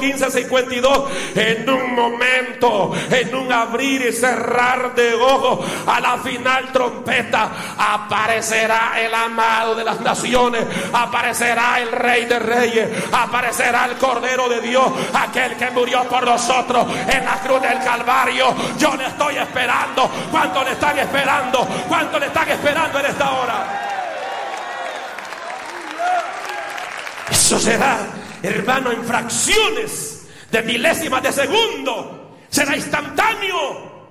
15:52, en un momento, en un abrir y cerrar de ojos, a la final trompeta, aparecerá el amado de las naciones, aparecerá el Rey de Reyes, aparecerá el Cordero de Dios, aquel que murió por nosotros en la cruz del Calvario. Yo le estoy esperando. ¿Cuánto le están esperando? ¿Cuánto le están esperando en esta hora? Eso será, hermano, en fracciones de milésimas de segundo. Será instantáneo.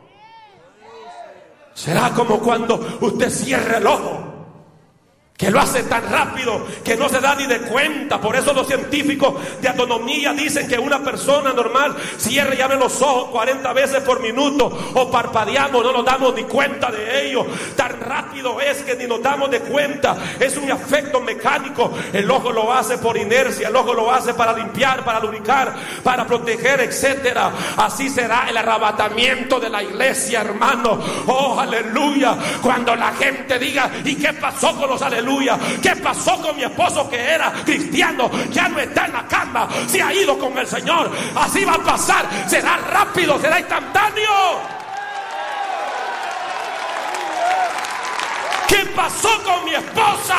Será como cuando usted cierra el ojo, que lo hace tan rápido que no se da ni de cuenta. Por eso los científicos de anatomía dicen que una persona normal cierra y abre los ojos 40 veces por minuto, o parpadeamos, no nos damos ni cuenta de ello. Tan rápido es que ni nos damos de cuenta. Es un efecto mecánico. El ojo lo hace por inercia, el ojo lo hace para limpiar, para lubricar, para proteger, etcétera. Así será el arrebatamiento de la iglesia, hermano. Oh, aleluya. Cuando la gente diga: ¿y qué pasó con los aleluya? ¿Qué pasó con mi esposo que era cristiano? Ya no está en la cama, se ha ido con el Señor. Así va a pasar. Será rápido, será instantáneo. ¿Qué pasó con mi esposa?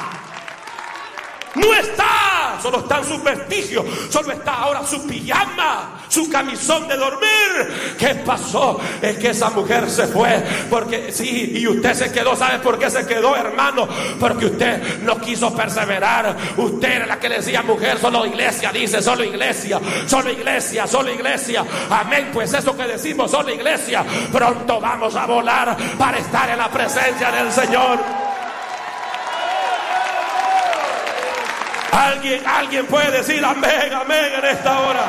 No está, solo están sus vestigios, solo está ahora su pijama, su camisón de dormir. ¿Qué pasó? Es que esa mujer se fue, porque sí, y usted se quedó. ¿Sabe por qué se quedó, hermano? Porque usted no quiso perseverar. Usted era la que le decía: mujer, solo iglesia, dice, solo iglesia, solo iglesia, solo iglesia. Amén, pues eso que decimos, solo iglesia, pronto vamos a volar para estar en la presencia del Señor. Alguien puede decir amén, amén en esta hora.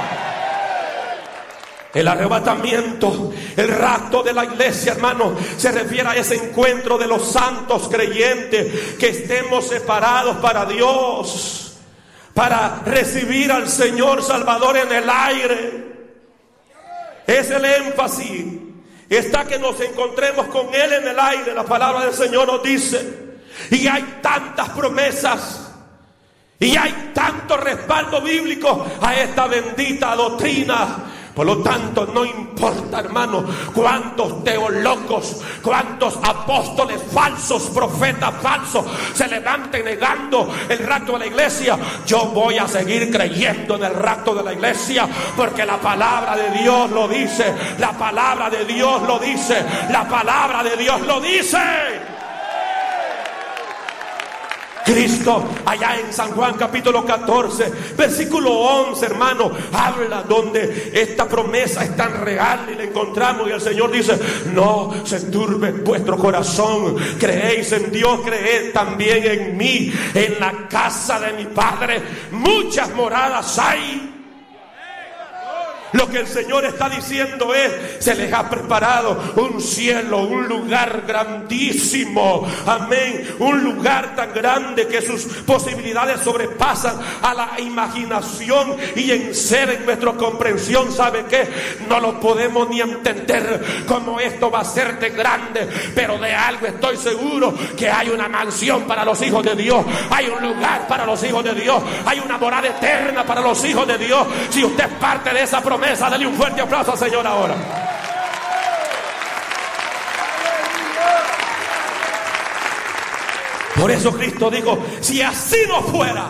El arrebatamiento, el rapto de la iglesia, hermano, se refiere a ese encuentro de los santos creyentes, que estemos separados para Dios, para recibir al Señor Salvador en el aire. Es el énfasis. Está que nos encontremos con Él en el aire. La palabra del Señor nos dice. Y hay tantas promesas. Y hay tanto respaldo bíblico a esta bendita doctrina. Por lo tanto, no importa, hermano, cuántos teólogos, cuántos apóstoles falsos, profetas falsos se levanten negando el rapto de la iglesia. Yo voy a seguir creyendo en el rapto de la iglesia, porque la palabra de Dios lo dice. La palabra de Dios lo dice. La palabra de Dios lo dice. Cristo, allá en San Juan capítulo 14, versículo 11, hermano, habla donde esta promesa es tan real y la encontramos. Y el Señor dice: no se turbe vuestro corazón, creéis en Dios, creed también en mí. En la casa de mi Padre muchas moradas hay. Lo que el Señor está diciendo es: se les ha preparado un cielo, un lugar grandísimo, amén, un lugar tan grande que sus posibilidades sobrepasan a la imaginación y exceden nuestra comprensión. ¿Sabe qué? No lo podemos ni entender cómo esto va a ser de grande, pero de algo estoy seguro: que hay una mansión para los hijos de Dios, hay un lugar para los hijos de Dios, hay una morada eterna para los hijos de Dios. Si usted es parte de esa promesa, dale un fuerte aplauso al Señor ahora. Por eso Cristo dijo: si así no fuera,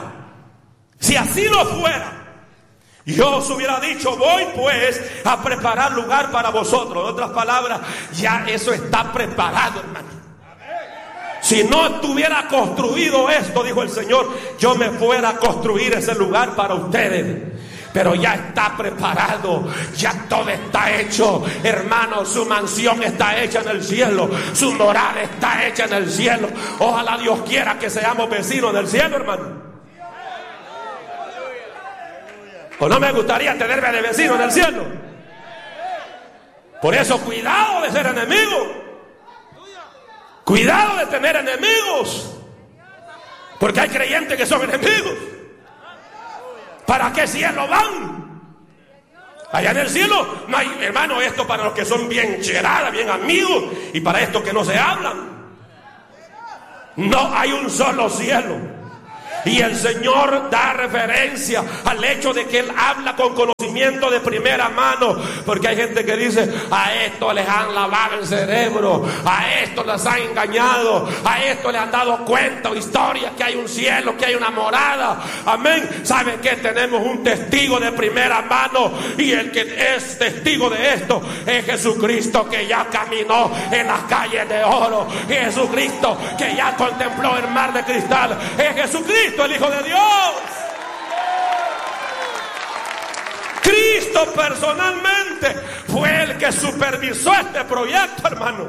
yo os hubiera dicho: voy pues a preparar lugar para vosotros. En otras palabras, ya eso está preparado, hermano. Si no estuviera construido esto, dijo el Señor, yo me fuera a construir ese lugar para ustedes. Pero ya está preparado, ya todo está hecho, hermano. Su mansión está hecha en el cielo, su morada está hecha en el cielo. Ojalá Dios quiera que seamos vecinos del cielo, hermano. ¿O no me gustaría tenerme de vecino en el cielo? Por eso, cuidado de ser enemigo, cuidado de tener enemigos, porque hay creyentes que son enemigos. ¿Para qué cielo van? Allá en el cielo no hay, hermano, esto para los que son bien cheradas, bien amigos, y para estos que no se hablan. No hay un solo cielo. Y el Señor da referencia al hecho de que Él habla con conocimiento de primera mano. Porque hay gente que dice: a esto les han lavado el cerebro, a esto les han engañado, a esto les han dado cuenta o historias que hay un cielo, que hay una morada. Amén. ¿Saben qué? Tenemos un testigo de primera mano, y el que es testigo de esto es Jesucristo, que ya caminó en las calles de oro. Jesucristo que ya contempló el mar de cristal. Es Jesucristo, el Hijo de Dios. Cristo personalmente fue el que supervisó este proyecto, hermano.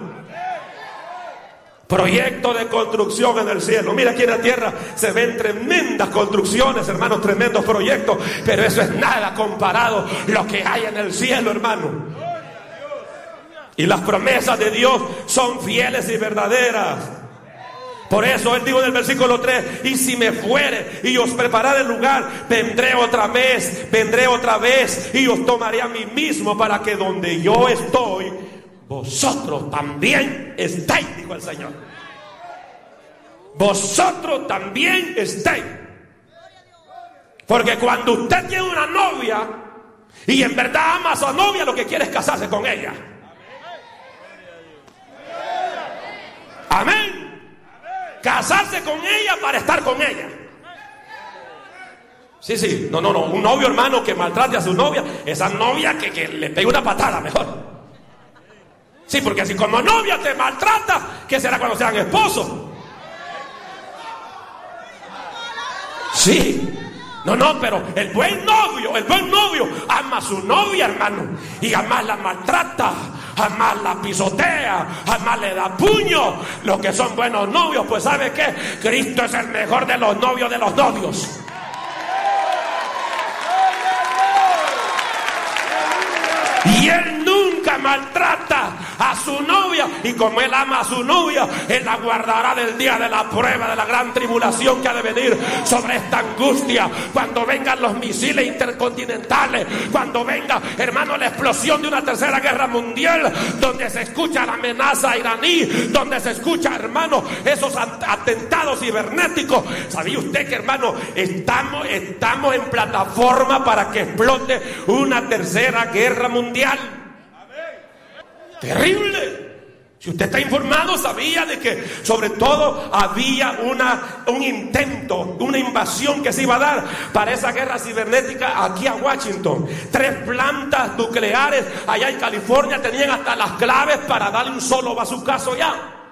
Proyecto de construcción en el cielo. Mira, aquí en la tierra se ven tremendas construcciones, hermanos, tremendos proyectos, pero eso es nada comparado a lo que hay en el cielo, hermano. Y las promesas de Dios son fieles y verdaderas. Por eso Él dijo en el versículo 3: y si me fuere y os preparare el lugar, vendré otra vez y os tomaré a mí mismo, para que donde yo estoy, vosotros también estéis, dijo el Señor. Vosotros también estéis. Porque cuando usted tiene una novia y en verdad ama a su novia, lo que quiere es casarse con ella. Amén. Casarse con ella para estar con ella. Sí. No. Un novio, hermano, que maltrate a su novia, esa novia que le pegue una patada mejor. Sí, porque si como novia te maltrata, ¿qué será cuando sean esposos? Sí. No, pero el buen novio ama a su novia, hermano, y jamás la maltrata, jamás la pisotea, jamás le da puño. Los que son buenos novios, pues ¿sabe qué? Cristo es el mejor de los novios de los novios. Y Él nunca maltrata a su novia, y como Él ama a su novia, Él la guardará del día de la prueba, de la gran tribulación que ha de venir sobre esta angustia. Cuando vengan los misiles intercontinentales, cuando venga, hermano, la explosión de una tercera guerra mundial, donde se escucha la amenaza iraní, donde se escucha, hermano, esos atentados cibernéticos. ¿Sabía usted que, hermano, estamos en plataforma para que explote una tercera guerra mundial? Terrible. Si usted está informado, sabía de que sobre todo había un intento, una invasión que se iba a dar para esa guerra cibernética aquí a Washington. 3 plantas nucleares allá en California tenían hasta las claves para darle un solo bazucazo ya.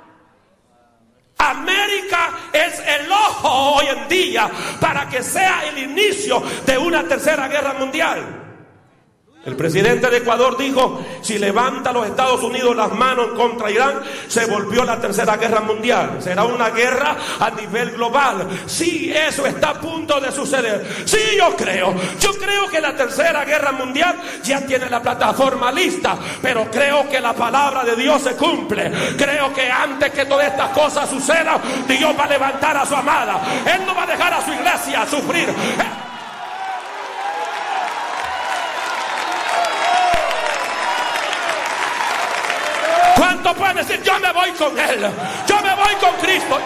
América es el ojo hoy en día para que sea el inicio de una tercera guerra mundial. El presidente de Ecuador dijo: si levanta los Estados Unidos las manos contra Irán, se volvió la tercera guerra mundial. Será una guerra a nivel global. Sí, eso está a punto de suceder. Sí, yo creo que la tercera guerra mundial ya tiene la plataforma lista, pero creo que la palabra de Dios se cumple. Creo que antes que todas estas cosas sucedan, Dios va a levantar a su amada. Él no va a dejar a su iglesia sufrir. ¿Cuánto pueden decir: yo me voy con Él, yo me voy con Cristo,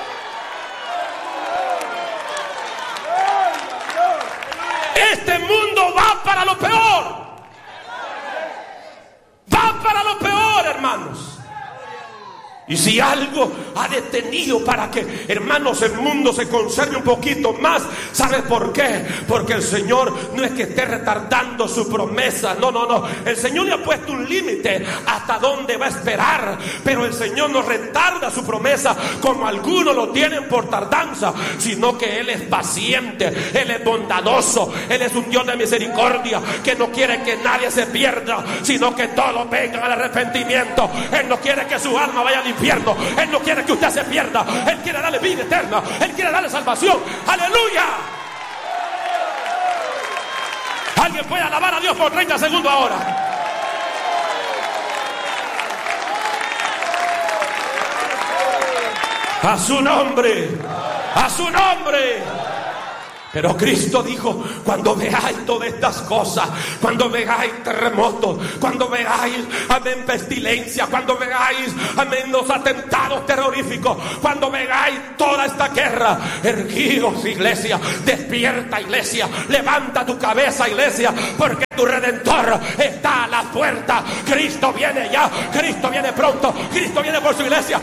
Este mundo va para lo peor. Va para lo peor, hermanos. Y si algo ha detenido para que, hermanos, el mundo se conserve un poquito más, ¿sabe por qué? Porque el Señor no es que esté retardando su promesa. No. El Señor le ha puesto un límite hasta dónde va a esperar. Pero el Señor no retarda su promesa como algunos lo tienen por tardanza, sino que Él es paciente, Él es bondadoso, Él es un Dios de misericordia, que no quiere que nadie se pierda, sino que todos vengan al arrepentimiento. Él no quiere que su alma vaya al infierno. Él no quiere que usted se pierda. Él quiere darle vida eterna. Él quiere darle salvación. ¡Aleluya! Alguien puede alabar a Dios por 30 segundos ahora. A su nombre. A su nombre. Pero Cristo dijo: cuando veáis todas estas cosas, cuando veáis terremotos, cuando veáis, amén, pestilencia, cuando veáis, amén, los atentados terroríficos, cuando veáis toda esta guerra, erguíos, iglesia, despierta, iglesia, levanta tu cabeza, iglesia, porque tu Redentor está a la puerta. Cristo viene ya, Cristo viene pronto, Cristo viene por su iglesia.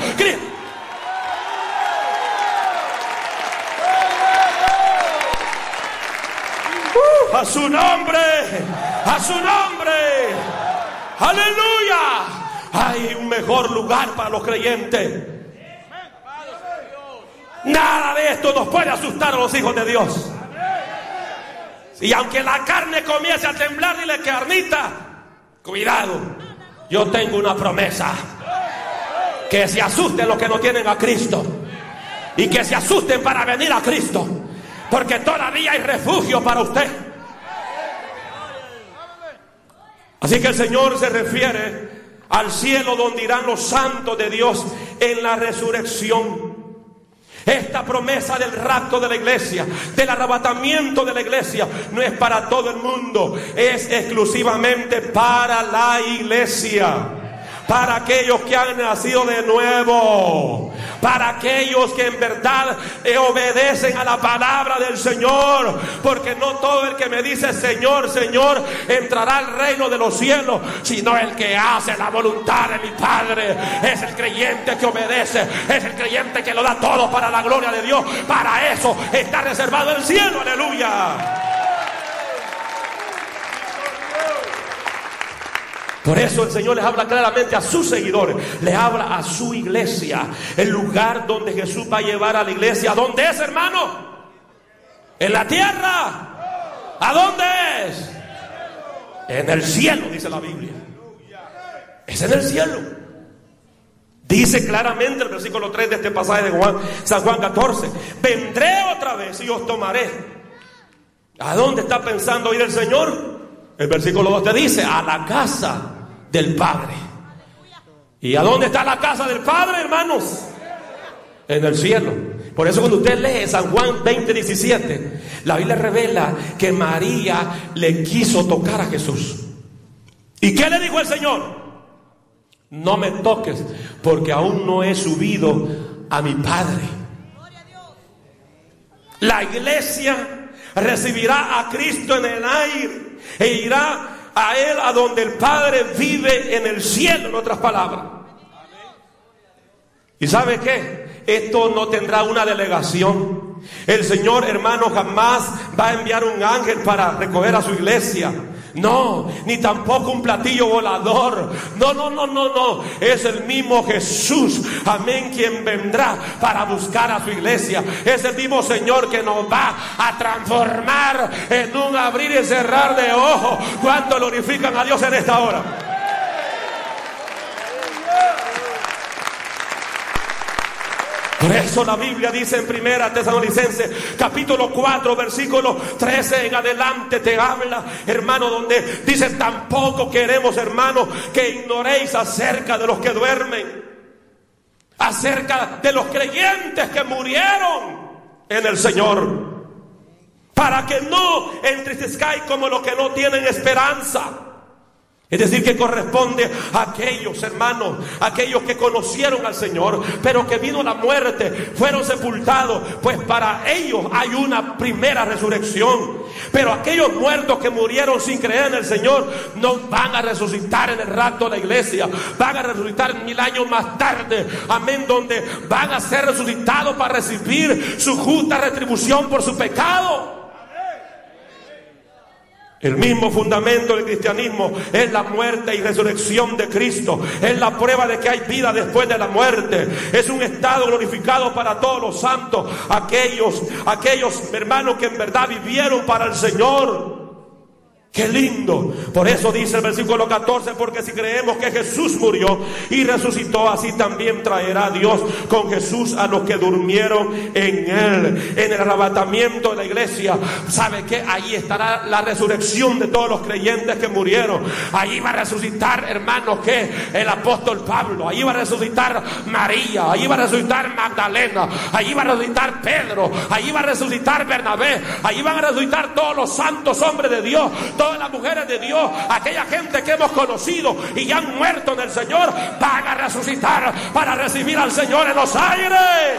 A su nombre, a su nombre, aleluya. Hay un mejor lugar para los creyentes. Nada de esto nos puede asustar a los hijos de Dios. Y aunque la carne comience a temblar, dile: carnita, cuidado, yo tengo una promesa. Que se asusten los que no tienen a Cristo, y que se asusten para venir a Cristo, porque todavía hay refugio para usted. Así que el Señor se refiere al cielo donde irán los santos de Dios en la resurrección. Esta promesa del rapto de la iglesia, del arrebatamiento de la iglesia, no es para todo el mundo, es exclusivamente para la iglesia, para aquellos que han nacido de nuevo, para aquellos que en verdad obedecen a la palabra del Señor, porque no todo el que me dice Señor, Señor entrará al reino de los cielos, sino el que hace la voluntad de mi Padre. Es el creyente que obedece, es el creyente que lo da todo para la gloria de Dios. Para eso está reservado el cielo, aleluya. Por eso el Señor les habla claramente a sus seguidores, les habla a su iglesia, el lugar donde Jesús va a llevar a la iglesia. ¿A dónde es, hermano? ¿En la tierra? ¿A dónde es? En el cielo, dice la Biblia. Es en el cielo. Dice claramente el versículo 3 de este pasaje de San Juan 14: vendré otra vez y os tomaré. ¿A dónde está pensando ir el Señor? El versículo 2 te dice: a la casa del Padre. ¿Y a dónde está la casa del Padre, hermanos? En el cielo. Por eso cuando usted lee San Juan 20:17, la Biblia revela que María le quiso tocar a Jesús. ¿Y qué le dijo el Señor? No me toques, porque aún no he subido a mi Padre. La iglesia recibirá a Cristo en el aire e irá a Él, a donde el Padre vive en el cielo, en otras palabras. ¿Y sabe qué? Esto no tendrá una delegación. El Señor, hermano, jamás va a enviar un ángel para recoger a su iglesia. No, ni tampoco un platillo volador. No. Es el mismo Jesús, amén, quien vendrá para buscar a su iglesia. Es el mismo Señor que nos va a transformar en un abrir y cerrar de ojos. ¿Cuánto glorifican a Dios en esta hora? Por eso la Biblia dice en 1 Tesalonicenses capítulo 4 versículo 13 en adelante, te habla, hermano, donde dice: tampoco queremos, hermano, que ignoréis acerca de los que duermen, acerca de los creyentes que murieron en el Señor, para que no entristezcáis como los que no tienen esperanza. Es decir, que corresponde a aquellos, hermanos, aquellos que conocieron al Señor, pero que vino la muerte, fueron sepultados. Pues para ellos hay una primera resurrección. Pero aquellos muertos que murieron sin creer en el Señor no van a resucitar en el rapto de la iglesia. Van a resucitar 1000 años más tarde, amén, donde van a ser resucitados para recibir su justa retribución por su pecado. El mismo fundamento del cristianismo es la muerte y resurrección de Cristo. Es la prueba de que hay vida después de la muerte. Es un estado glorificado para todos los santos. Aquellos hermanos que en verdad vivieron para el Señor. Qué lindo. Por eso dice el versículo 14, porque si creemos que Jesús murió y resucitó, así también traerá Dios con Jesús a los que durmieron en él. En el arrebatamiento de la iglesia, ¿sabe qué? Ahí estará la resurrección de todos los creyentes que murieron. Ahí va a resucitar, hermanos, que el apóstol Pablo, ahí va a resucitar María, ahí va a resucitar Magdalena, ahí va a resucitar Pedro, ahí va a resucitar Bernabé, ahí van a resucitar todos los santos hombres de Dios, todas las mujeres de Dios, aquella gente que hemos conocido y ya han muerto en el Señor, van a resucitar para recibir al Señor en los aires.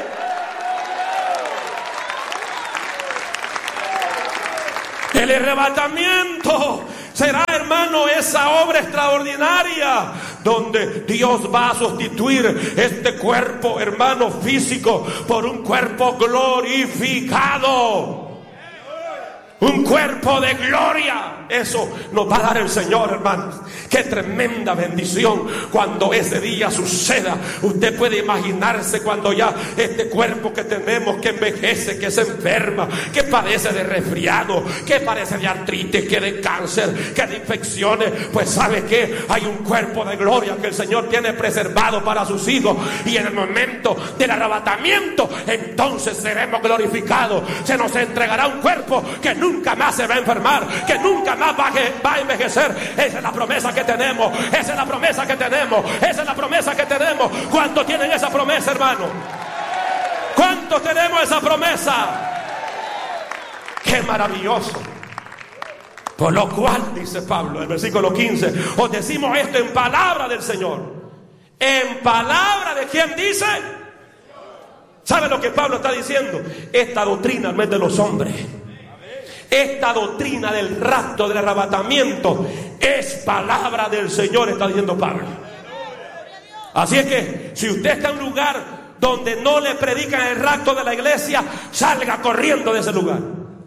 El arrebatamiento será, hermano, esa obra extraordinaria donde Dios va a sustituir este cuerpo, hermano, físico por un cuerpo glorificado. Un cuerpo de gloria. Eso nos va a dar el Señor, hermanos. Qué tremenda bendición cuando ese día suceda. Usted puede imaginarse cuando ya este cuerpo que tenemos, que envejece, que se enferma, que padece de resfriado, que padece de artritis, que de cáncer, que de infecciones, pues sabe que hay un cuerpo de gloria que el Señor tiene preservado para sus hijos, y en el momento del arrebatamiento entonces seremos glorificados. Se nos entregará un cuerpo que nunca más se va a enfermar, que nunca más va a envejecer. Esa es la promesa que tenemos, esa es la promesa que tenemos, esa es la promesa que tenemos. ¿Cuántos tienen esa promesa, hermano? ¿Cuántos tenemos esa promesa? ¡Qué maravilloso! Por lo cual, dice Pablo, el versículo 15, os decimos esto en palabra del Señor. ¿En palabra de quién dice? ¿Sabe lo que Pablo está diciendo? Esta doctrina no es de los hombres. Esta doctrina del rapto, del arrebatamiento, es palabra del Señor, está diciendo Pablo. Así es que si usted está en un lugar donde no le predican el rapto de la iglesia, salga corriendo de ese lugar.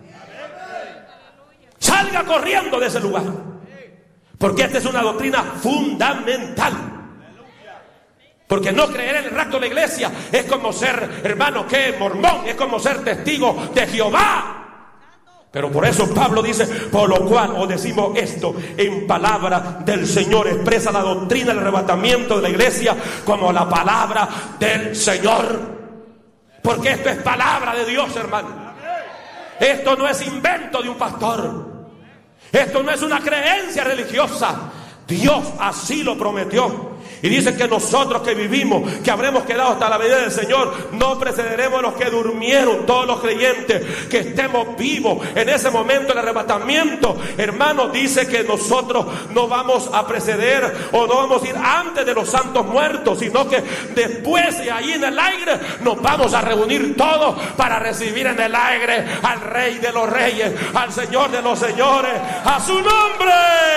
Salga corriendo de ese lugar. Porque esta es una doctrina fundamental. Porque no creer en el rapto de la iglesia es como ser, hermano, que mormón, es como ser testigo de Jehová. Pero por eso Pablo dice, por lo cual os decimos esto en palabra del Señor. Expresa la doctrina del arrebatamiento de la iglesia como la palabra del Señor. Porque esto es palabra de Dios, hermano. Esto no es invento de un pastor. Esto no es una creencia religiosa. Dios así lo prometió. Y dice que nosotros que vivimos, que habremos quedado hasta la venida del Señor, no precederemos a los que durmieron, todos los creyentes que estemos vivos en ese momento del arrebatamiento. Hermanos, dice que nosotros no vamos a preceder o no vamos a ir antes de los santos muertos, sino que después y ahí en el aire nos vamos a reunir todos para recibir en el aire al Rey de los Reyes, al Señor de los Señores, a su nombre.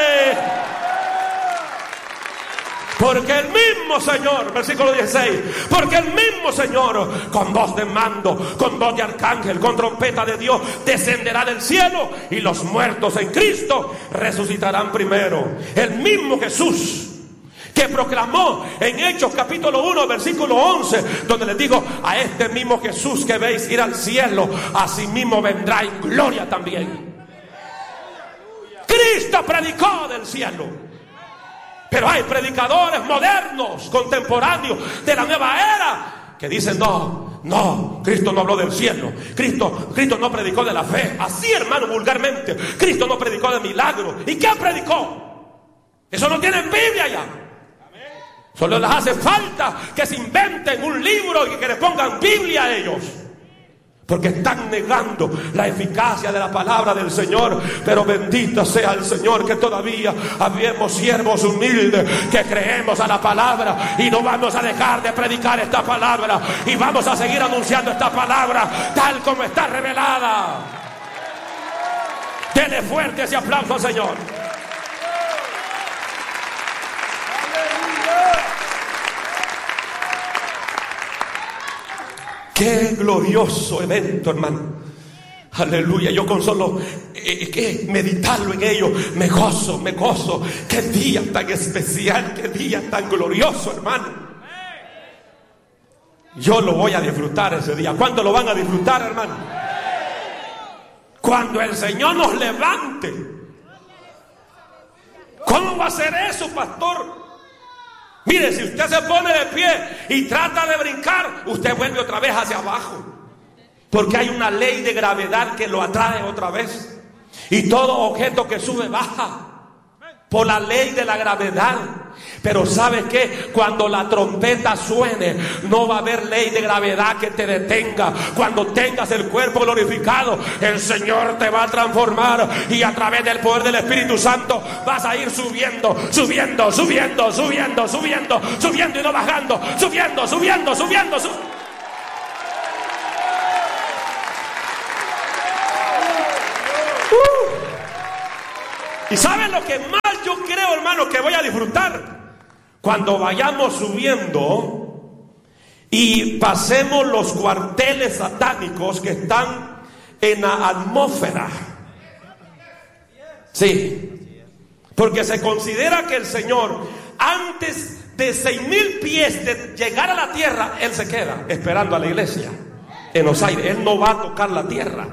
Porque el mismo Señor, versículo 16, porque el mismo Señor, con voz de mando, con voz de arcángel, con trompeta de Dios, descenderá del cielo, y los muertos en Cristo resucitarán primero. El mismo Jesús que proclamó en Hechos capítulo 1 versículo 11, donde les digo, a este mismo Jesús que veis ir al cielo, asimismo vendrá en gloria también. Cristo predicó del cielo. Pero hay predicadores modernos, contemporáneos de la nueva era, que dicen no, Cristo no habló del cielo, Cristo no predicó de la fe, así, hermano, vulgarmente. Cristo no predicó de milagros. ¿Y qué predicó? Eso no tiene en Biblia ya. Solo les hace falta que se inventen un libro y que le pongan Biblia a ellos, porque están negando la eficacia de la palabra del Señor. Pero bendito sea el Señor, que todavía habemos siervos humildes que creemos a la palabra, y no vamos a dejar de predicar esta palabra, y vamos a seguir anunciando esta palabra tal como está revelada. Denle fuerte ese aplauso al Señor. Qué glorioso evento, hermano. Aleluya. Yo con solo meditarlo en ello me gozo. Qué día tan especial, qué día tan glorioso, hermano. Yo lo voy a disfrutar ese día. ¿Cuánto lo van a disfrutar, hermano? Cuando el Señor nos levante ¿Cómo va a ser eso, pastor? Mire, si usted se pone de pie y trata de brincar, usted vuelve otra vez hacia abajo, porque hay una ley de gravedad que lo atrae otra vez. Y todo objeto que sube baja por la ley de la gravedad. Pero ¿sabe qué? Cuando la trompeta suene, no va a haber ley de gravedad que te detenga. Cuando tengas el cuerpo glorificado, el Señor te va a transformar, y a través del poder del Espíritu Santo vas a ir subiendo, subiendo, subiendo, subiendo, subiendo, subiendo y no bajando, subiendo, subiendo, subiendo, subiendo. ¿Y saben lo que más yo creo, hermano, que voy a disfrutar? Cuando vayamos subiendo y pasemos los cuarteles satánicos que están en la atmósfera. Sí, porque se considera que el Señor, antes de 6,000 pies de llegar a la tierra, Él se queda esperando a la iglesia en los aires. Él no va a tocar la tierra.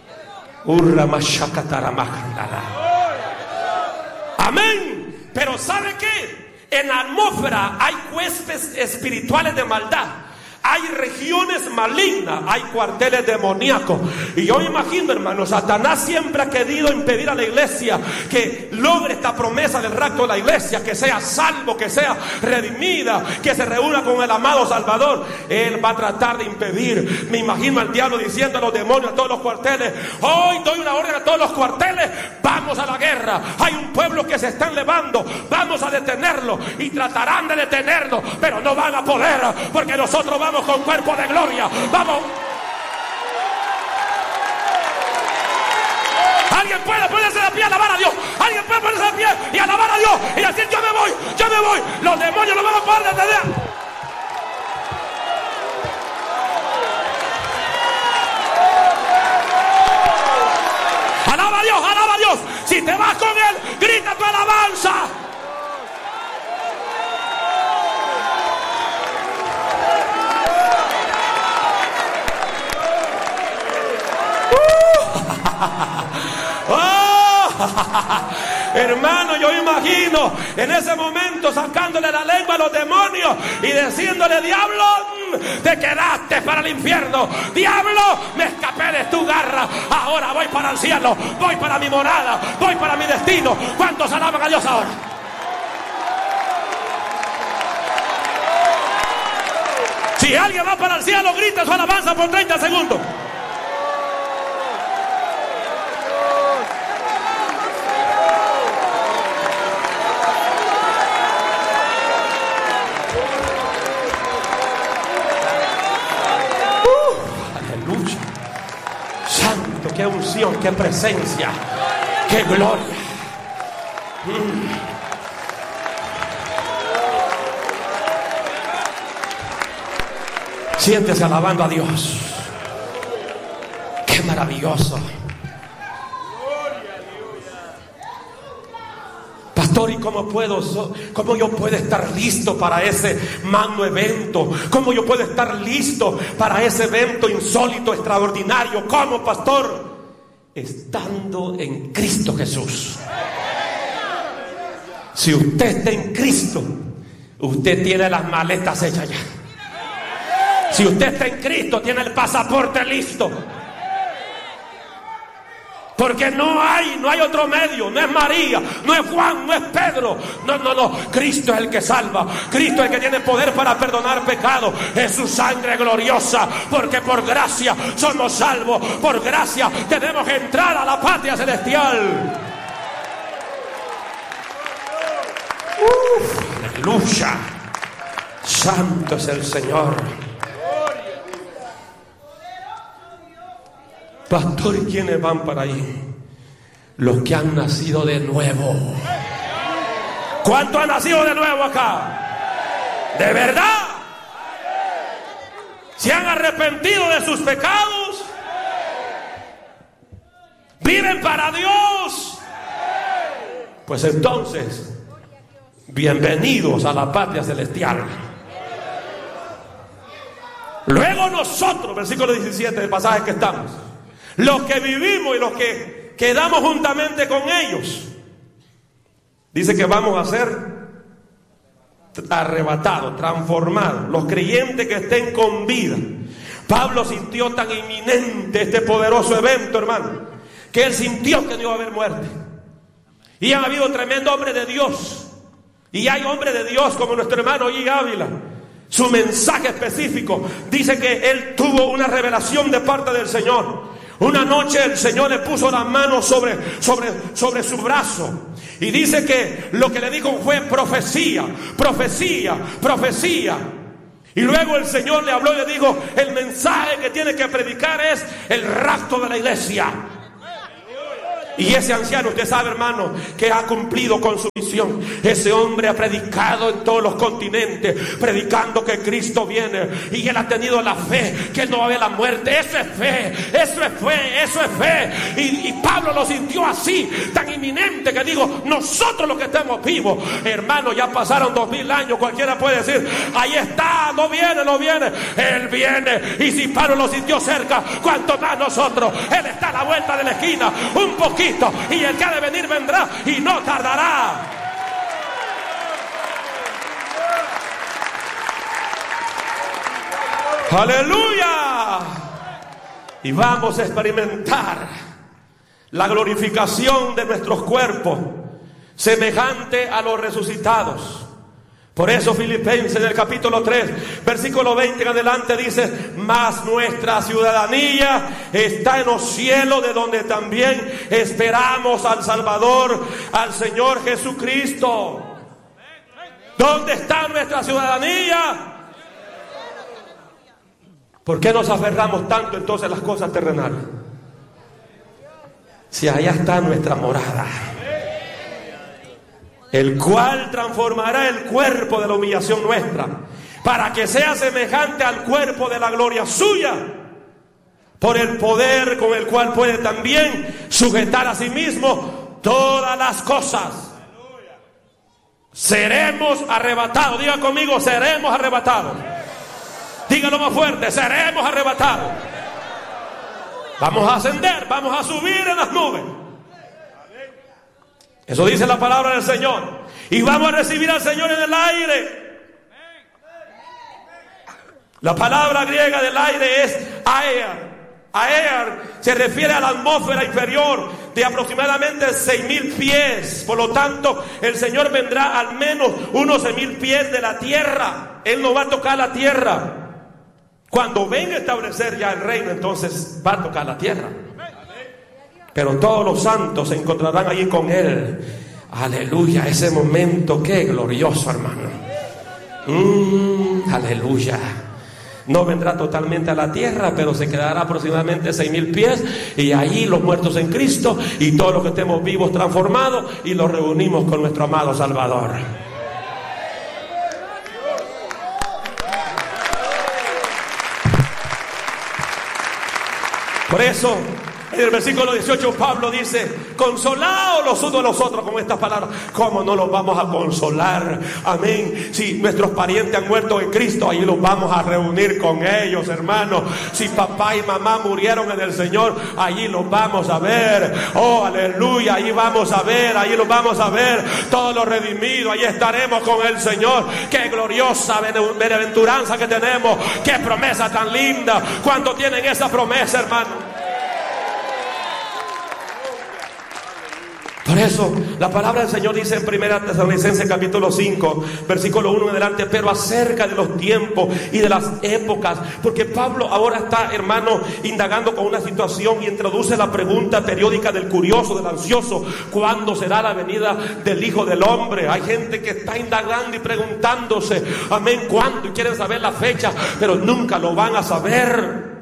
Amén. Pero ¿sabe qué? En la atmósfera hay huestes espirituales de maldad. Hay regiones malignas, hay cuarteles demoníacos. Y yo imagino, hermano, Satanás siempre ha querido impedir a la iglesia que logre esta promesa del rapto de la iglesia, que sea salvo, que sea redimida, que se reúna con el amado Salvador. Él va a tratar de impedir. Me imagino al diablo diciendo a los demonios, a todos los cuarteles: hoy doy una orden a todos los cuarteles, vamos a la guerra. Hay un pueblo que se está elevando, vamos a detenerlo. Y tratarán de detenerlo, pero no van a poder, porque nosotros vamos con cuerpo de gloria. Vamos. Alguien puede ponerse de pie a alabar a Dios. Alguien puede ponerse de pie y alabar a Dios y decir: yo me voy, yo me voy. Los demonios no van a poder detener. Alaba a Dios, alaba a Dios. Si te vas con Él, grita tu alabanza. Hermano, yo imagino en ese momento sacándole la lengua a los demonios y diciéndole: diablo, te quedaste para el infierno. Diablo, me escapé de tu garra. Ahora voy para el cielo, voy para mi morada, voy para mi destino. ¿Cuántos alaban a Dios ahora? Si alguien va para el cielo, grita su alabanza por 30 segundos. Qué unción, qué presencia, qué gloria. Siéntese alabando a Dios. Qué maravilloso. Pastor, ¿y cómo yo puedo estar listo para ese magno evento? ¿Cómo yo puedo estar listo para ese evento insólito, extraordinario? ¿Cómo, pastor? Estando en Cristo Jesús. Si usted está en Cristo, usted tiene las maletas hechas ya. Si usted está en Cristo, tiene el pasaporte listo. Porque no hay otro medio. No es María, no es Juan, no es Pedro. No. Cristo es el que salva. Cristo es el que tiene poder para perdonar pecados. Es su sangre gloriosa. Porque por gracia somos salvos. Por gracia tenemos que entrar a la patria celestial. Aleluya. Santo es el Señor. Pastor, ¿y quiénes van para ahí? Los que han nacido de nuevo. ¿Cuántos han nacido de nuevo acá? ¿De verdad? ¿Se han arrepentido de sus pecados? ¿Viven para Dios? Pues entonces, bienvenidos a la patria celestial. Luego nosotros, versículo 17 del pasaje que estamos, los que vivimos y los que quedamos juntamente con ellos, Dice que vamos a ser arrebatados, transformados, los creyentes que estén con vida. Pablo sintió tan inminente este poderoso evento, hermano, que él sintió que no iba a haber muerte. Y han habido tremendo hombre de Dios, y hay hombres de Dios como nuestro hermano G. Ávila. Su mensaje específico dice que él tuvo una revelación de parte del Señor. Una noche el Señor le puso las manos sobre su brazo, y dice que lo que le dijo fue profecía, profecía, profecía. Y luego el Señor le habló y le dijo: el mensaje que tiene que predicar es el rapto de la iglesia. Y ese anciano, usted sabe, hermano, que ha cumplido con su misión. Ese hombre ha predicado en todos los continentes, predicando que Cristo viene, y él ha tenido la fe que él no va a ver la muerte. Eso es fe, eso es fe, eso es fe. Y Pablo lo sintió así, tan inminente, que digo, nosotros los que estamos vivos, hermano, ya pasaron 2000 años. Cualquiera puede decir: ahí está, no viene, no viene. Él viene. Y si Pablo lo sintió cerca, cuanto más nosotros. Él está a la vuelta de la esquina, un poquito, y el que ha de venir vendrá y no tardará. Aleluya. Y vamos a experimentar la glorificación de nuestros cuerpos, semejante a los resucitados. Por eso Filipenses en el capítulo 3, versículo 20 en adelante dice: mas nuestra ciudadanía está en los cielos, de donde también esperamos al Salvador, al Señor Jesucristo. ¿Dónde está nuestra ciudadanía? ¿Por qué nos aferramos tanto entonces a las cosas terrenales? Si allá está nuestra morada, el cual transformará el cuerpo de la humillación nuestra, para que sea semejante al cuerpo de la gloria suya, por el poder con el cual puede también sujetar a sí mismo todas las cosas. Seremos arrebatados. Diga conmigo: seremos arrebatados. Dígalo más fuerte: seremos arrebatados. Vamos a ascender, vamos a subir en las nubes. Eso dice la palabra del Señor. Y vamos a recibir al Señor en el aire. La palabra griega del aire es aer. Aer se refiere a la atmósfera inferior de aproximadamente 6,000 pies. Por lo tanto, el Señor vendrá al menos unos 6,000 pies de la tierra. Él no va a tocar la tierra. Cuando venga a establecer ya el reino, entonces va a tocar la tierra. Pero todos los santos se encontrarán allí con Él. Aleluya, ese momento, qué glorioso, hermano. Aleluya. No vendrá totalmente a la tierra, pero se quedará aproximadamente 6,000 pies. Y allí los muertos en Cristo y todos los que estemos vivos transformados, y los reunimos con nuestro amado Salvador. Por eso, en el versículo 18 Pablo dice: consolaos los unos a los otros con estas palabras. ¿Cómo no los vamos a consolar? Amén. Si nuestros parientes han muerto en Cristo, ahí los vamos a reunir con ellos, hermanos. Si papá y mamá murieron en el Señor, allí los vamos a ver. Oh, aleluya, ahí vamos a ver, ahí los vamos a ver. Todos los redimidos, ahí estaremos con el Señor. Qué gloriosa bienaventuranza que tenemos. Qué promesa tan linda. ¿Cuántos tienen esa promesa, hermano? Por eso la palabra del Señor dice en 1 Tesalonicenses capítulo 5 versículo 1 en adelante: pero acerca de los tiempos y de las épocas. Porque Pablo ahora está, hermano, indagando con una situación, y introduce la pregunta periódica del curioso, del ansioso: ¿cuándo será la venida del Hijo del Hombre? Hay gente que está indagando y preguntándose, amén, ¿cuándo? Y quieren saber la fecha, pero nunca lo van a saber.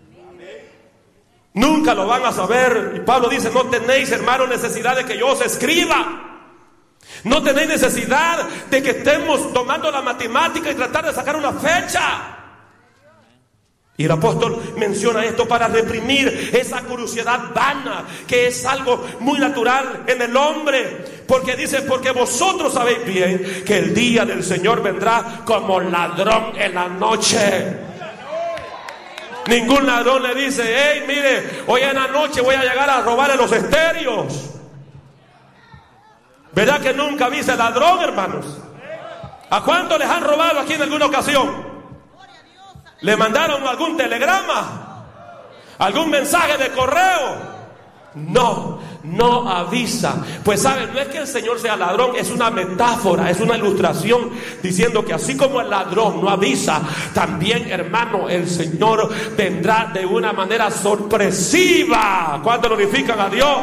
Nunca lo van a saber. Y Pablo dice: no tenéis, hermano, necesidad de que yo os escriba. No tenéis necesidad de que estemos tomando la matemática y tratar de sacar una fecha. Y el apóstol menciona esto para reprimir esa curiosidad vana, que es algo muy natural en el hombre. Porque dice: porque vosotros sabéis bien que el día del Señor vendrá como ladrón en la noche. Ningún ladrón le dice: hey, mire, hoy en la noche voy a llegar a robarle los estéreos. ¿Verdad que nunca viste ladrón, hermanos? ¿A cuántos les han robado aquí en alguna ocasión? ¿Le mandaron algún telegrama? ¿Algún mensaje de correo? No avisa. Pues saben, no es que el Señor sea ladrón, es una metáfora, es una ilustración diciendo que así como el ladrón no avisa, también, hermano, el Señor vendrá de una manera sorpresiva. ¿Cuántos glorifican a Dios?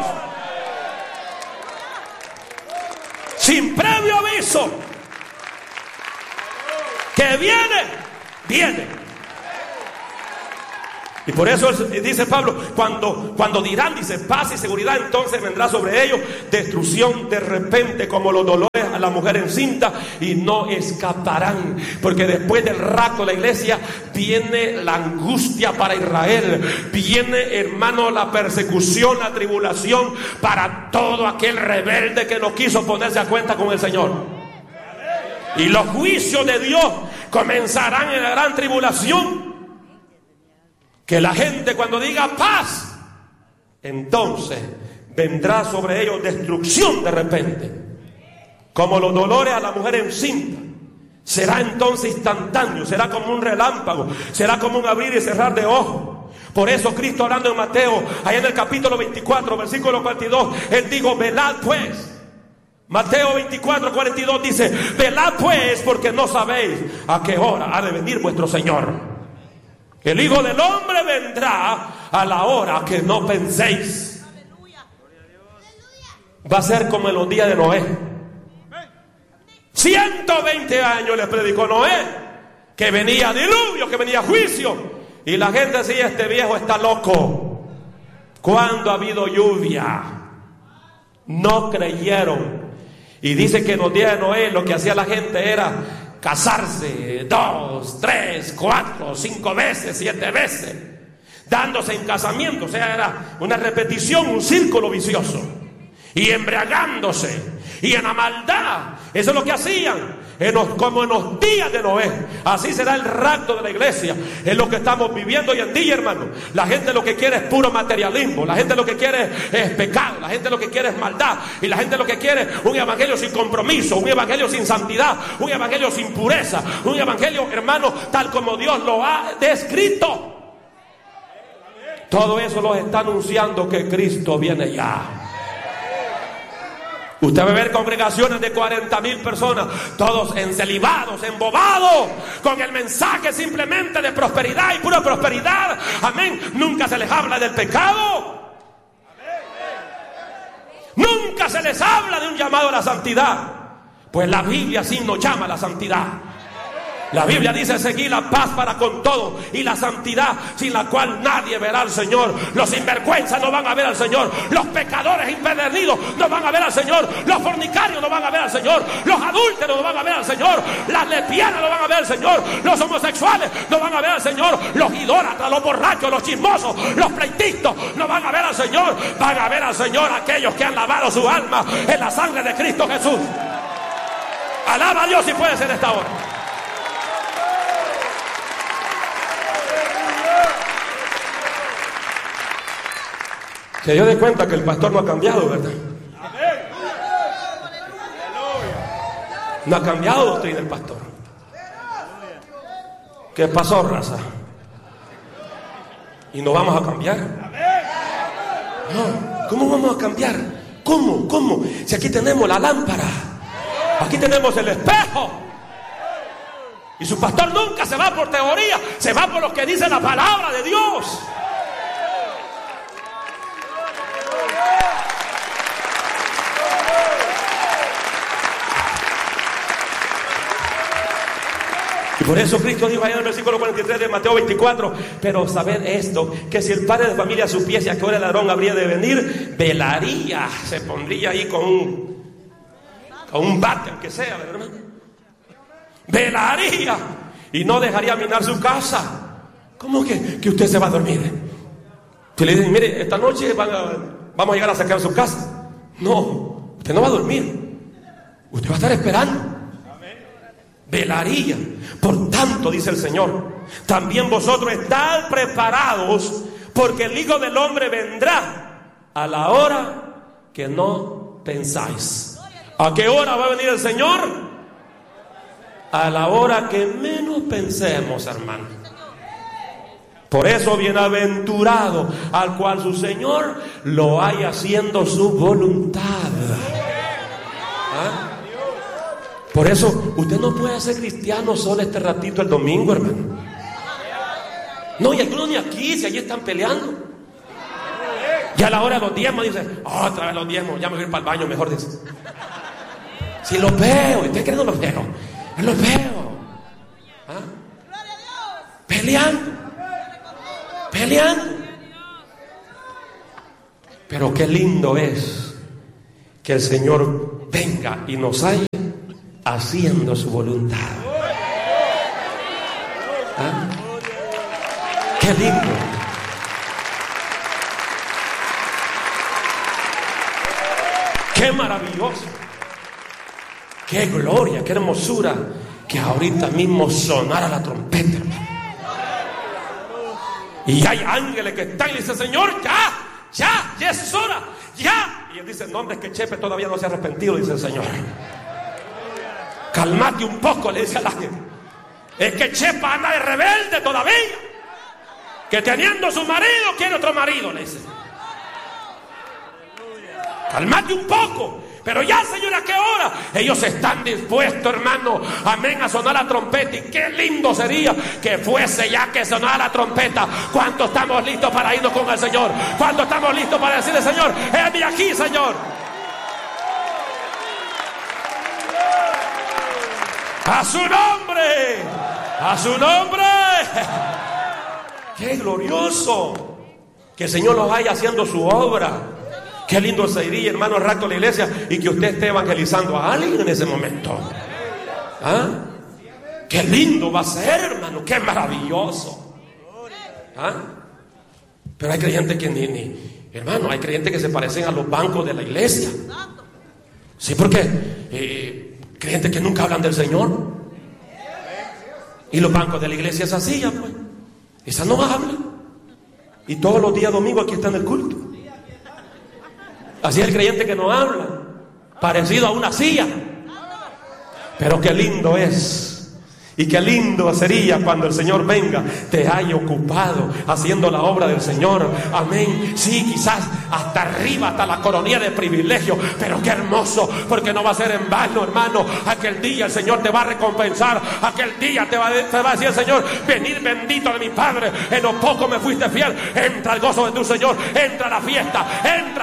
Sin previo aviso. Que viene. Y por eso dice Pablo, cuando dirán, dice, paz y seguridad, entonces vendrá sobre ellos destrucción de repente, como los dolores a la mujer encinta, y no escaparán. Porque después del rapto de la iglesia viene la angustia para Israel, viene, hermano, la persecución, la tribulación para todo aquel rebelde que no quiso ponerse a cuenta con el Señor. Y los juicios de Dios comenzarán en la gran tribulación. Que la gente, cuando diga paz, entonces vendrá sobre ellos destrucción de repente, como los dolores a la mujer encinta. Será entonces instantáneo, será como un relámpago, será como un abrir y cerrar de ojos. Por eso Cristo, hablando en Mateo, allá en el capítulo 24, versículo 42, Él dijo, velad pues. Mateo 24, 42 dice, velad pues, porque no sabéis a qué hora ha de venir vuestro Señor. El Hijo del Hombre vendrá a la hora que no penséis. Va a ser como en los días de Noé. 120 años les predicó Noé que venía diluvio, que venía juicio. Y la gente decía, este viejo está loco. ¿Cuándo ha habido lluvia? No creyeron. Y dice que en los días de Noé lo que hacía la gente era casarse 2, 3, 4, 5 veces, 7 veces, dándose en casamiento. O sea, era una repetición, un círculo vicioso. Y embriagándose, y en la maldad. Eso es lo que hacían, como en los días de Noé. Así será el rapto de la iglesia. Es lo que estamos viviendo hoy en día, hermano. La gente lo que quiere es puro materialismo. La gente lo que quiere es pecado. La gente lo que quiere es maldad. Y la gente lo que quiere es un evangelio sin compromiso, un evangelio sin santidad, un evangelio sin pureza, un evangelio, hermano, tal como Dios lo ha descrito. Todo eso los está anunciando que Cristo viene ya. Usted va a ver congregaciones de 40,000 personas, todos encelibados, embobados, con el mensaje simplemente de prosperidad y pura prosperidad. Amén. Nunca se les habla del pecado. Nunca se les habla de un llamado a la santidad. Pues la Biblia sí nos llama a la santidad. La Biblia dice seguir la paz para con todo y la santidad, sin la cual nadie verá al Señor. Los sinvergüenzas no van a ver al Señor. Los pecadores impedernidos no van a ver al Señor. Los fornicarios no van a ver al Señor. Los adúlteros no van a ver al Señor. Las lesbianas no van a ver al Señor. Los homosexuales no van a ver al Señor. Los idólatras, los borrachos, los chismosos, los pleitistas no van a ver al Señor. Van a ver al Señor aquellos que han lavado su alma en la sangre de Cristo Jesús. Alaba a Dios si puede ser esta hora. Se dio de cuenta que el pastor no ha cambiado, ¿verdad? No ha cambiado doctrina el pastor. ¿Qué pasó, raza? ¿Y no vamos a cambiar? No. ¿Cómo vamos a cambiar? ¿Cómo? Si aquí tenemos la lámpara, aquí tenemos el espejo. Y su pastor nunca se va por teoría, se va por lo que dice la palabra de Dios. Y por eso Cristo dijo allá en el versículo 43 de Mateo 24, pero sabed esto, que si el padre de familia supiese a qué hora el ladrón habría de venir, velaría, se pondría ahí con un bate, aunque sea, ¿verdad? Velaría y no dejaría minar su casa. ¿Cómo que usted se va a dormir? Que le dicen, mire, esta noche vamos a llegar a sacar su casa. No, usted no va a dormir, usted va a estar esperando. Velaría. Por tanto, dice el Señor, también vosotros estad preparados, porque el Hijo del Hombre vendrá a la hora que no pensáis. ¿A qué hora va a venir el Señor? A la hora que menos pensemos, hermano. Por eso, bienaventurado al cual su Señor lo haya haciendo su voluntad. ¿Ah? Por eso, usted no puede ser cristiano solo este ratito el domingo, hermano. No, y algunos ni aquí, si allí están peleando. Y a la hora de los diezmos dice, otra vez los diezmos, ya me voy a ir para el baño, mejor dice. Si los veo, ¿usted cree que no los veo? Yo los veo. ¿Ah? Peleando. Pero qué lindo es que el Señor venga y nos haya haciendo su voluntad. ¿Ah? Qué lindo. Qué maravilloso. Qué gloria, qué hermosura que ahorita mismo sonara la trompeta, hermano. Y hay ángeles que están y dicen, Señor, ya es hora, ya. Y él dice, no, hombre, es que Chepe todavía no se ha arrepentido, dice el Señor. Calmate un poco, le dice al ángel. Es que Chepe anda de rebelde todavía. Que teniendo su marido, quiere otro marido, le dice. Calmate un poco. Pero ya, Señor, ¿a qué hora? Ellos están dispuestos, hermano, amén, a sonar la trompeta. Y qué lindo sería que fuese ya que sonara la trompeta. ¿Cuánto estamos listos para irnos con el Señor? ¿Cuánto estamos listos para decirle, Señor, heme aquí, Señor? ¡A su nombre! ¡A su nombre! ¡Qué glorioso! Que el Señor los vaya haciendo su obra. Qué lindo sería, hermano, el rato de la iglesia y que usted esté evangelizando a alguien en ese momento. ¿Ah? Qué lindo va a ser, hermano, qué maravilloso. ¿Ah? Pero hay creyentes que hermano, hay creyentes que se parecen a los bancos de la iglesia. Sí, porque creyentes que nunca hablan del Señor. Y los bancos de la iglesia, esa silla, pues, esa no habla. Y todos los días domingos aquí está en el culto. Así es el creyente que no habla, parecido a una silla. Pero qué lindo es, y qué lindo sería cuando el Señor venga, te haya ocupado haciendo la obra del Señor. Amén. Sí, quizás hasta arriba, hasta la coronilla de privilegio, pero qué hermoso, porque no va a ser en vano, hermano. Aquel día el Señor te va a recompensar. Aquel día te va a decir el Señor, venid bendito de mi Padre, en lo poco me fuiste fiel. Entra al gozo de tu Señor, entra a la fiesta, entra.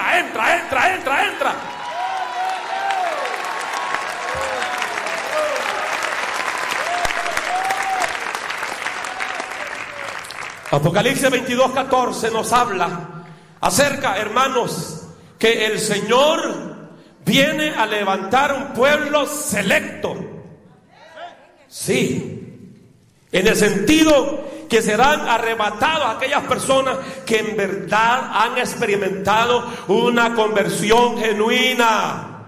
Apocalipsis 22:14 nos habla acerca, hermanos, que el Señor viene a levantar un pueblo selecto. Sí, en el sentido que serán arrebatados aquellas personas que en verdad han experimentado una conversión genuina.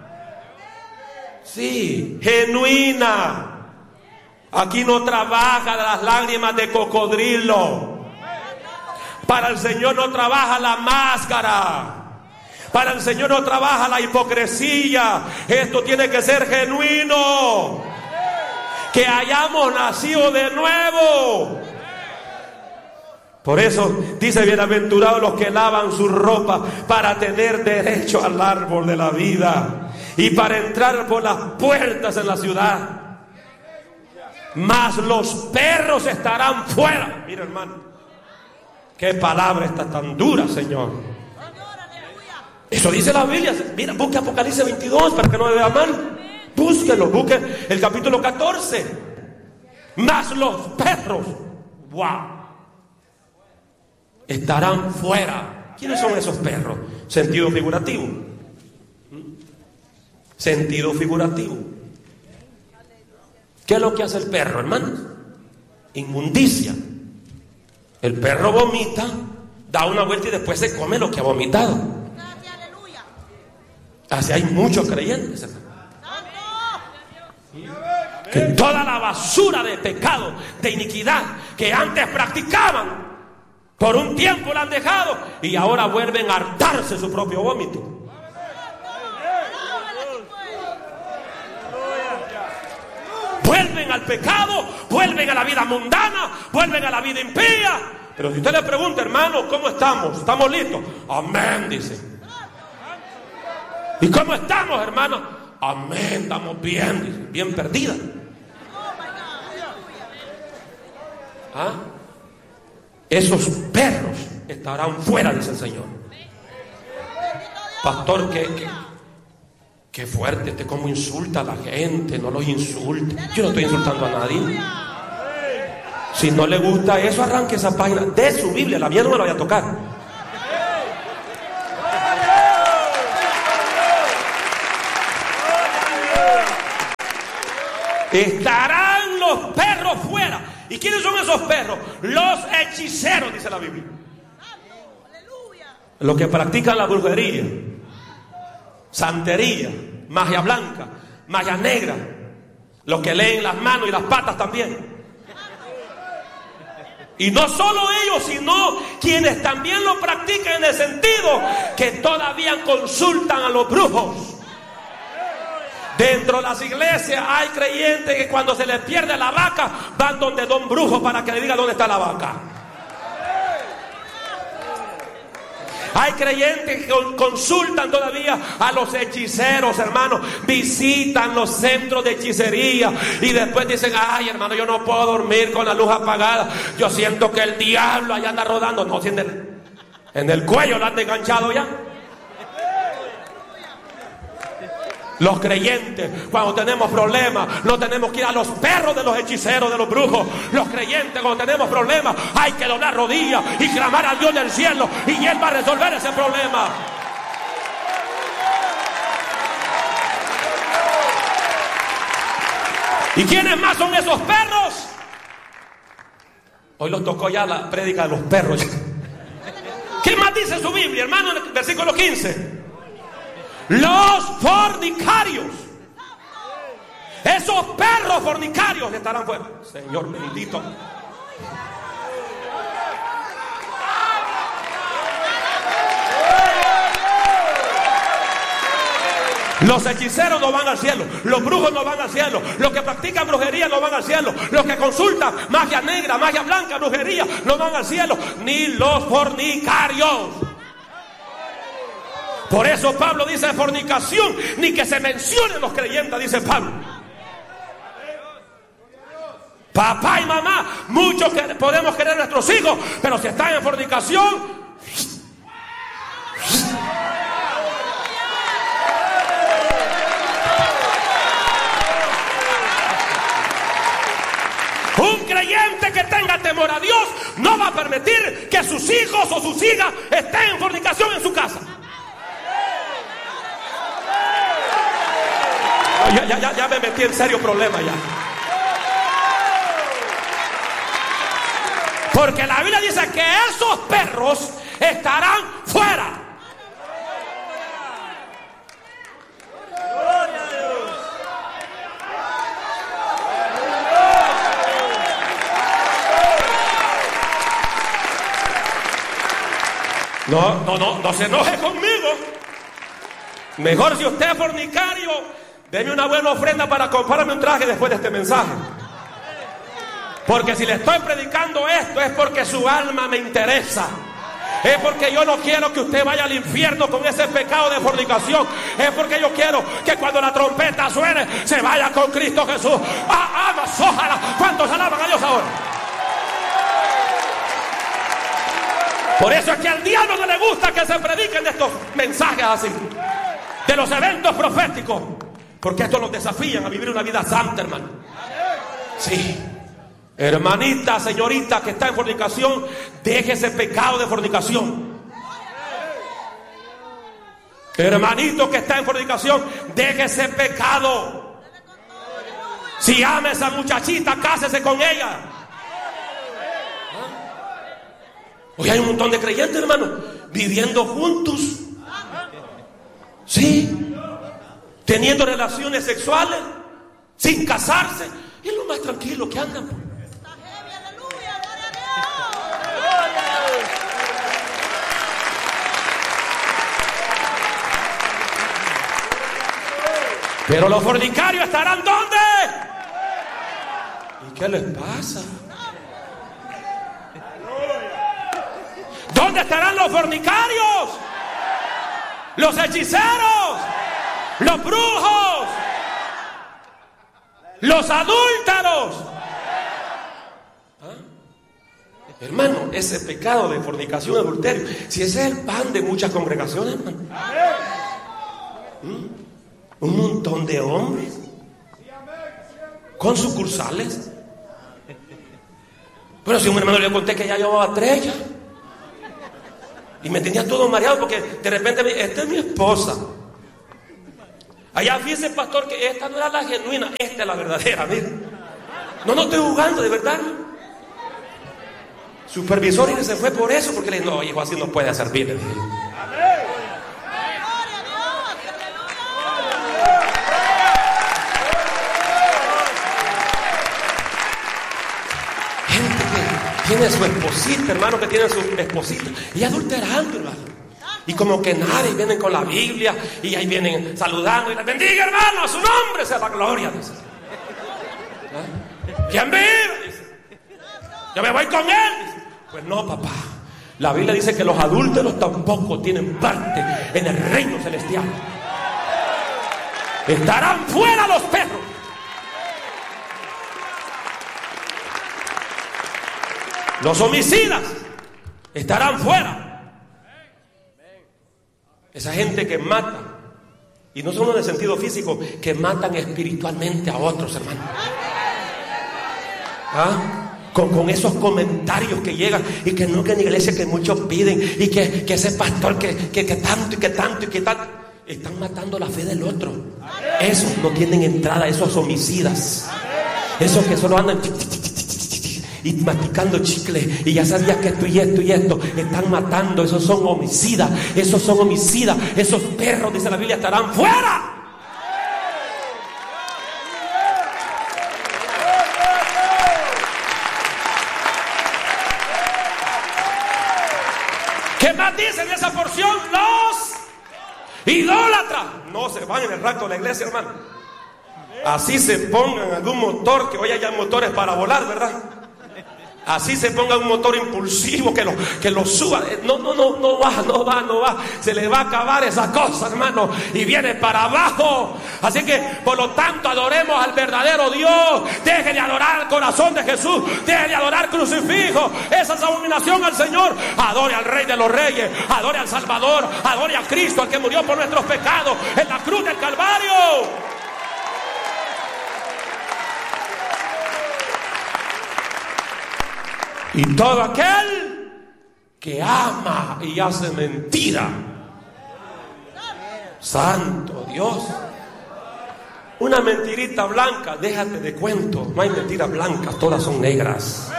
Sí, genuina. Aquí no trabaja las lágrimas de cocodrilo. Para el Señor no trabaja la máscara. Para el Señor no trabaja la hipocresía. Esto tiene que ser genuino. Que hayamos nacido de nuevo. Por eso dice, bienaventurados los que lavan su ropa para tener derecho al árbol de la vida y para entrar por las puertas en la ciudad. Mas los perros estarán fuera. Mira, hermano, qué palabra está tan dura, Señor. Eso dice la Biblia. Mira, busque Apocalipsis 22 para que no me vea mal. Búsquelo, busque el capítulo 14. Mas los perros, estarán fuera. ¿Quiénes son esos perros? Sentido figurativo. Sentido figurativo. ¿Qué es lo que hace el perro, hermano? Inmundicia. El perro vomita, da una vuelta y después se come lo que ha vomitado. Así hay muchos creyentes, hermano, que toda la basura de pecado, de iniquidad que antes practicaban, por un tiempo la han dejado y ahora vuelven a hartarse su propio vómito. vuelven al pecado, vuelven a la vida mundana, vuelven a la vida impía. Pero si usted le pregunta, hermano, ¿cómo estamos? ¿Estamos listos? Amén, dice. ¿Y cómo estamos, hermano? Amén, estamos bien, dice. Bien perdida. ¿Ah? Esos perros estarán fuera, dice el Señor. Pastor, qué fuerte, cómo insulta a la gente. No los insulte. Yo no estoy insultando a nadie. Si no le gusta eso, arranque esa página de su Biblia. La mía no me la voy a tocar. Estarán los perros fuera. ¿Y quiénes son esos perros? Los hechiceros, dice la Biblia. Los que practican la brujería, santería, magia blanca, magia negra. Los que leen las manos y las patas también. Y no solo ellos, sino quienes también lo practican, en el sentido que todavía consultan a los brujos. Dentro de las iglesias hay creyentes que cuando se les pierde la vaca van donde don brujo para que le diga dónde está la vaca. Hay creyentes que consultan todavía a los hechiceros, hermanos. Visitan los centros de hechicería y después dicen: ay, hermano, yo no puedo dormir con la luz apagada. Yo siento que el diablo allá anda rodando. No, si en el cuello lo han enganchado ya. Los creyentes, cuando tenemos problemas, no tenemos que ir a los perros de los hechiceros, de los brujos. Los creyentes, cuando tenemos problemas, hay que doblar rodillas y clamar al Dios del cielo, y Él va a resolver ese problema. ¿Y quiénes más son esos perros? Hoy los tocó ya la prédica de los perros. ¿Qué más dice su Biblia, hermano, en el versículo 15? Los fornicarios. Esos perros fornicarios estarán fuera. Señor bendito. Los hechiceros no van al cielo. Los brujos no van al cielo. Los que practican brujería no van al cielo. Los que consultan magia negra, magia blanca, brujería, no van al cielo. Ni los fornicarios. Por eso Pablo dice: fornicación, ni que se mencionen los creyentes, dice Pablo. Papá y mamá, muchos que podemos querer a nuestros hijos, pero si están en fornicación, un creyente que tenga temor a Dios no va a permitir que sus hijos o sus hijas estén en fornicación en su casa. Ya me metí en serio problema ya. Porque la Biblia dice que esos perros estarán fuera. No se enoje conmigo. Mejor, si usted es fornicario, deme una buena ofrenda para comprarme un traje después de este mensaje. Porque si le estoy predicando esto es porque su alma me interesa. Es porque yo no quiero que usted vaya al infierno con ese pecado de fornicación. Es porque yo quiero que cuando la trompeta suene se vaya con Cristo Jesús. Ojalá. ¿Cuántos alaban a Dios ahora? Por eso es que al diablo no le gusta que se prediquen de estos mensajes así, de los eventos proféticos, porque estos los desafían a vivir una vida santa, hermano. Sí. Hermanita, señorita que está en fornicación, deje ese pecado de fornicación. Hermanito que está en fornicación, deje ese pecado. Si ama a esa muchachita, cásese con ella. Hoy hay un montón de creyentes, hermano, viviendo juntos. Sí. Teniendo relaciones sexuales sin casarse. Es lo más tranquilo que andan. Pero los fornicarios estarán ¿dónde? ¿Y qué les pasa? ¿Dónde estarán los fornicarios? Los hechiceros, los brujos, los adúlteros. Hermano, ese pecado de fornicación, adulterio, si ese es el pan de muchas congregaciones, hermano. Un montón de hombres con sucursales. Pero si un hermano le conté que ya llevaba 3 ya, y me tenía todo mareado porque de repente me dice, esta es mi esposa. Allá fíjese, pastor, que esta no era la genuina, esta es la verdadera, mire. No estoy jugando, de verdad. Supervisor y se fue por eso, porque le dijo, no, hijo, así no puede servir. Gente que tiene su esposita, hermano, que tiene su esposita y adulterando, hermano. Y como que nadie, vienen con la Biblia y ahí vienen saludando y les bendiga, hermano, a su nombre sea la gloria, dice. ¿Quién vive? Dice. Yo me voy con él, dice. Pues no, papá. La Biblia dice que los adúlteros tampoco tienen parte en el reino celestial. Estarán fuera los perros. Los homicidas estarán fuera. Esa gente que mata, y no solo en el sentido físico, que matan espiritualmente a otros, hermanos. Con esos comentarios que llegan y que no, que en la iglesia que muchos piden y que ese pastor que tanto y que tanto y que tanto, están matando la fe del otro. Esos no tienen entrada, esos homicidas, esos que solo andan y masticando chicle y ya sabías que esto y esto y esto, están matando. Esos son homicidas, esos son homicidas. Esos perros, dice la Biblia, estarán fuera. ¿Qué más dice en esa porción? Los idólatras no se van en el rapto de la iglesia, hermano. Así se pongan algún motor, que hoy haya motores para volar, ¿verdad? Así se ponga un motor impulsivo que lo suba. No va. Se le va a acabar esa cosa, hermano, y viene para abajo. Así que, por lo tanto, adoremos al verdadero Dios. Deje de adorar al corazón de Jesús. Deje de adorar crucifijo. Esa es abominación al Señor. Adore al Rey de los Reyes. Adore al Salvador. Adore a Cristo, al que murió por nuestros pecados en la cruz del Calvario. Y todo aquel que ama y hace mentira, santo Dios, una mentirita blanca, déjate de cuento, no hay mentiras blancas, todas son negras.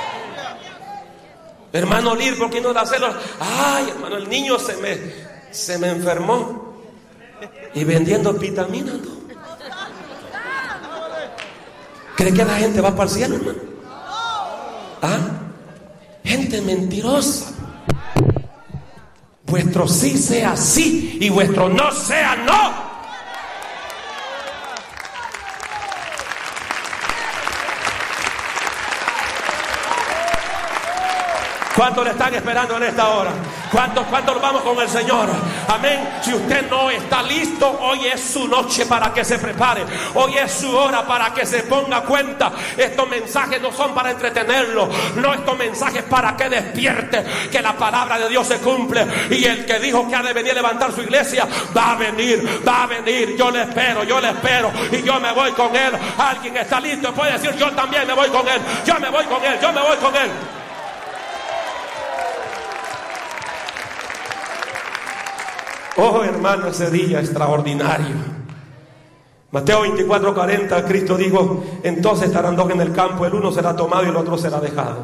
Hermano Lir, ¿por qué no da celos? Ay, hermano, el niño se me enfermó y vendiendo vitaminas, ¿no? ¿Cree que la gente va para el cielo, hermano? Gente mentirosa. Vuestro sí sea sí y vuestro no sea no. ¿Cuántos le están esperando en esta hora? ¿Cuántos vamos con el Señor? Amén. Si usted no está listo, hoy es su noche para que se prepare. Hoy es su hora para que se ponga cuenta. Estos mensajes no son para entretenerlo. No, estos mensajes para que despierte, que la palabra de Dios se cumple. Y el que dijo que ha de venir a levantar su iglesia, va a venir. Yo le espero. Y yo me voy con él. Alguien está listo, puede decir, yo también me voy con él. Yo me voy con él. Oh, hermano, ese día extraordinario. Mateo 24:40, Cristo dijo, entonces estarán 2 en el campo, el uno será tomado y el otro será dejado.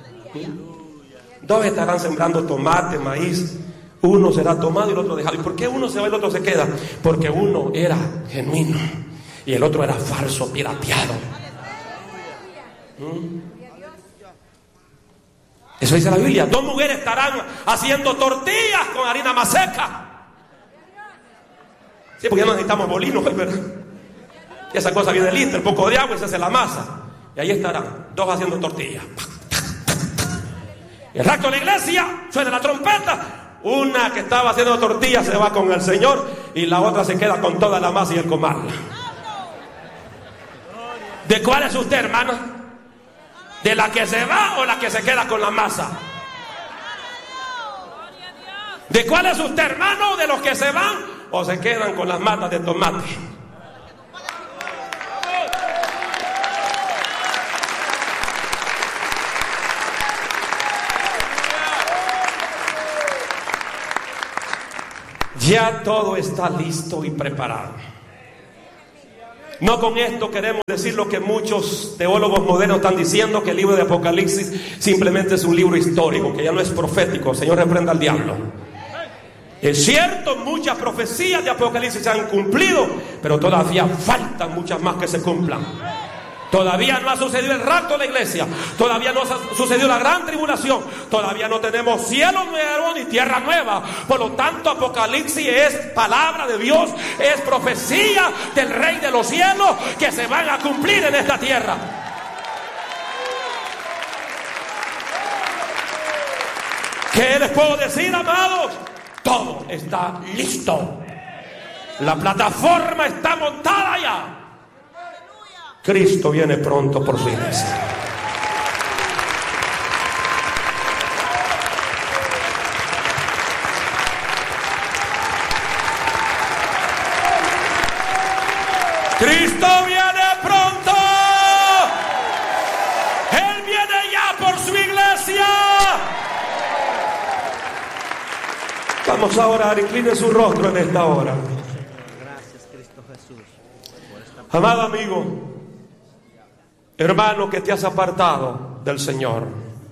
2 estarán sembrando tomate, maíz, uno será tomado y el otro dejado. ¿Y por qué uno se va y el otro se queda? Porque uno era genuino y el otro era falso, pirateado. Eso dice la Biblia. 2 mujeres estarán haciendo tortillas con harina más seca. Sí, porque ya no necesitamos molinos, ¿verdad? Esa cosa viene lista, un poco de agua y se hace la masa. Y ahí estarán, dos haciendo tortillas. Y el rapto de la iglesia, suena la trompeta. Una que estaba haciendo tortillas se va con el Señor y la otra se queda con toda la masa y el comal. ¿De cuál es usted, hermano? ¿De la que se va o la que se queda con la masa? ¿De cuál es usted, hermano? ¿De los que se van o se quedan con las matas de tomate? Ya todo está listo y preparado. No con esto queremos decir lo que muchos teólogos modernos están diciendo, que el libro de Apocalipsis simplemente es un libro histórico, que ya no es profético. El Señor reprenda al diablo. Es cierto, muchas profecías de Apocalipsis se han cumplido, pero todavía faltan muchas más que se cumplan. Todavía no ha sucedido el rapto de la iglesia. Todavía no ha sucedido la gran tribulación. Todavía no tenemos cielo nuevo ni tierra nueva. Por lo tanto, Apocalipsis es palabra de Dios. Es profecía del Rey de los cielos que se van a cumplir en esta tierra. ¿Qué les puedo decir, amados? Todo está listo. La plataforma está montada ya. Cristo viene pronto por su iglesia. Cristo viene pronto. Él viene ya por su iglesia. Vamos a orar. Incline su rostro en esta hora. Gracias, Cristo Jesús. Amado amigo, hermano que te has apartado del Señor,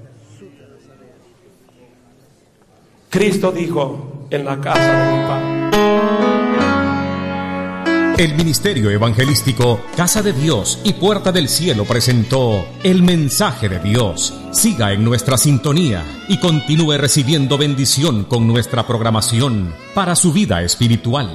Cristo dijo: en la casa de mi Padre. El Ministerio Evangelístico Casa de Dios y Puerta del Cielo presentó El Mensaje de Dios. Siga en nuestra sintonía y continúe recibiendo bendición con nuestra programación para su vida espiritual.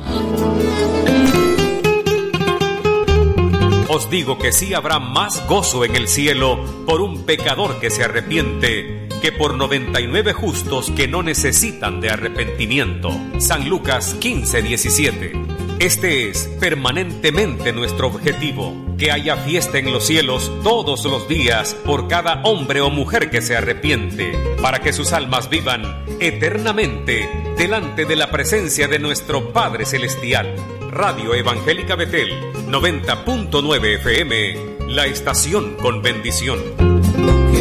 Os digo que sí habrá más gozo en el cielo por un pecador que se arrepiente que por 99 justos que no necesitan de arrepentimiento. San Lucas 15:17. Este es permanentemente nuestro objetivo, que haya fiesta en los cielos todos los días por cada hombre o mujer que se arrepiente, para que sus almas vivan eternamente delante de la presencia de nuestro Padre Celestial. Radio Evangélica Betel, 90.9 FM, la estación con bendición.